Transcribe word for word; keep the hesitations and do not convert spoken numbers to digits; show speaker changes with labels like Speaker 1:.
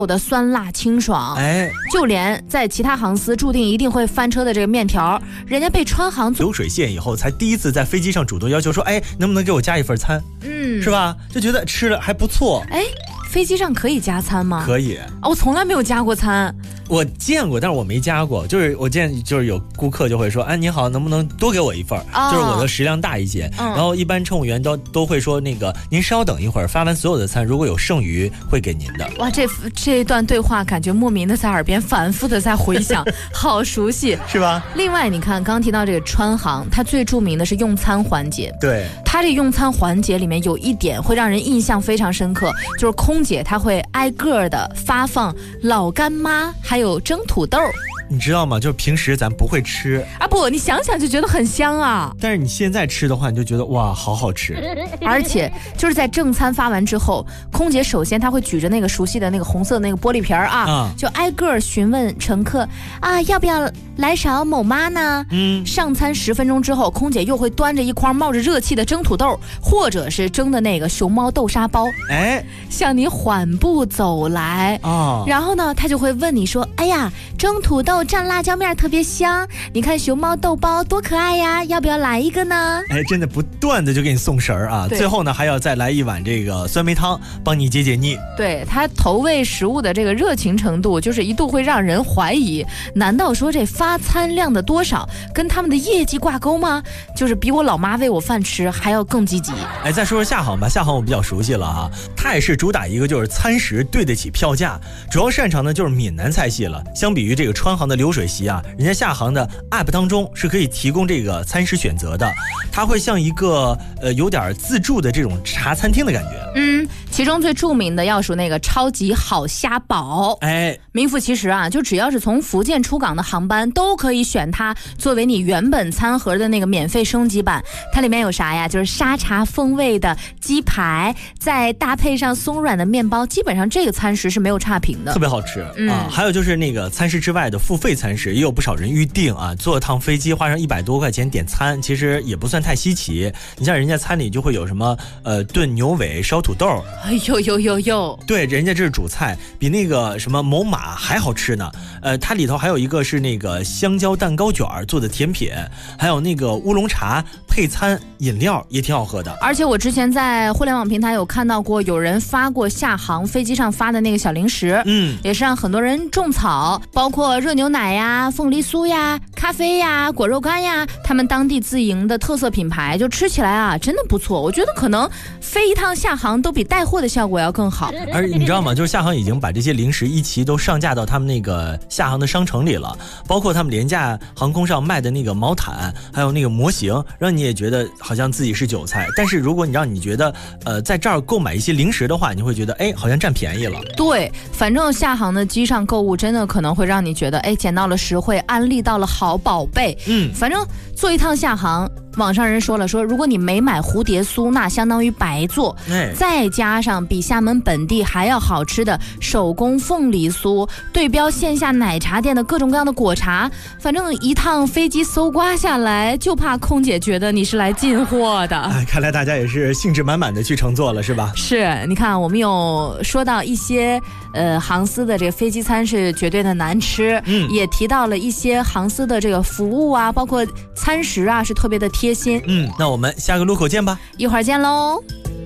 Speaker 1: 的酸辣清爽，
Speaker 2: 哎，
Speaker 1: 就连在其他航司注定一定会翻车的这个面条，人家被川航
Speaker 2: 流水线以后，才第一次在飞机上主动要求说，哎，能不能给我加一份餐？嗯，是吧？就觉得吃了还不错。
Speaker 1: 哎，飞机上可以加餐吗？
Speaker 2: 可以。
Speaker 1: 哦，我从来没有加过餐。
Speaker 2: 我见过，但是我没加过。就是我见，就是有顾客就会说，哎，你好，能不能多给我一份？哦、就是我的食量大一些。嗯、然后一般乘务员都都会说，那个您稍等一会儿，发完所有的餐，如果有剩余会给您的。
Speaker 1: 哇，这这段对话感觉莫名的在耳边反复的在回响，好熟悉，
Speaker 2: 是吧？
Speaker 1: 另外，你看刚提到这个川航，它最著名的是用餐环节。
Speaker 2: 对，
Speaker 1: 它这用餐环节里面有一点会让人印象非常深刻，就是空姐她会挨个的发放老干妈，还有蒸土豆。
Speaker 2: 你知道吗？就是平时咱不会吃
Speaker 1: 啊，不，你想想就觉得很香啊。
Speaker 2: 但是你现在吃的话，你就觉得哇，好好吃。
Speaker 1: 而且就是在正餐发完之后，空姐首先她会举着那个熟悉的那个红色的那个玻璃瓶啊，嗯、就挨个询问乘客啊，要不要来勺某妈呢？嗯，上餐十分钟之后，空姐又会端着一筐冒着热气的蒸土豆，或者是蒸的那个熊猫豆沙包，哎，向你缓步走来啊。然后呢，她就会问你说，哎呀，蒸土豆蘸辣椒面特别香，你看熊猫豆包多可爱呀，要不要来一个呢？
Speaker 2: 哎，真的不断的就给你送神儿啊！最后呢，还要再来一碗这个酸梅汤，帮你解解腻。
Speaker 1: 对，他投喂食物的这个热情程度，就是一度会让人怀疑，难道说这发餐量的多少跟他们的业绩挂钩吗？就是比我老妈喂我饭吃还要更积极。
Speaker 2: 哎，再说说厦航吧，厦航我比较熟悉了啊，它也是主打一个就是餐食对得起票价，主要擅长的就是闽南菜系了。相比于这个川航的流水席啊，人家厦航的 app 当中是可以提供这个餐食选择的，它会像一个呃有点自助的这种茶餐厅的感觉。
Speaker 1: 嗯，其中最著名的要数那个超级好虾堡，哎，名副其实啊，就只要是从福建出港的航班都可以选它作为你原本餐盒的那个免费升级版。它里面有啥呀？就是沙茶风味的鸡排，再搭配上松软的面包，基本上这个餐食是没有差评的，
Speaker 2: 特别好吃、嗯、啊。还有就是那个餐食之外的付费餐食，也有不少人预定啊。坐趟飞机花上一百多块钱点餐，其实也不算太稀奇。你像人家餐里就会有什么呃炖牛尾、烧土豆，
Speaker 1: 哎呦呦呦呦，
Speaker 2: 对，人家这是主菜，比那个什么某马还好吃呢。呃，它里头还有一个是那个香蕉蛋糕卷做的甜品，还有那个乌龙茶配餐饮料也挺好喝的。
Speaker 1: 而且我之前在互联网平台有看到过有人发过厦航飞机上发的那个小零食，嗯，也是让很多人种草，包括热牛奶呀、凤梨酥呀、咖啡呀、果肉干呀，他们当地自营的特色品牌，就吃起来啊真的不错。我觉得可能飞一趟厦航都比带货的效果要更好。
Speaker 2: 而你知道吗？就是厦航已经把这些零食一齐都上架到他们那个厦航的商城里了，包括他们廉价航空上卖的那个毛毯，还有那个模型，让你也觉得好像自己是韭菜。但是如果你让你觉得呃在这儿购买一些零食的话，你会觉得哎好像占便宜了。
Speaker 1: 对，反正厦航的机上购物真的可能会让你觉得哎捡到了实惠，安利到了好宝贝。嗯，反正坐一趟厦航，网上人说了，说如果你没买蝴蝶酥，那相当于白做、哎、再加上比厦门本地还要好吃的手工凤梨酥，对标线下奶茶店的各种各样的果茶，反正一趟飞机搜刮下来，就怕空姐觉得你是来进货的。
Speaker 2: 哎，看来大家也是兴致满满的去乘坐了，是吧？
Speaker 1: 是，你看我们有说到一些呃航司的这个飞机餐是绝对的难吃，嗯，也提到了一些航司的这个服务啊，包括餐食啊是特别的贴心。
Speaker 2: 嗯，那我们下个路口见吧，
Speaker 1: 一会儿见喽。